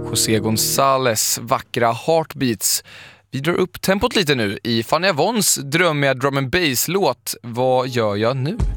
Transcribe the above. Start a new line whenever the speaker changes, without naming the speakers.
José González vackra Heartbeats. Vi drar upp tempot lite nu i Fanny Avons drömmiga drum and bass-låt Vad gör jag nu?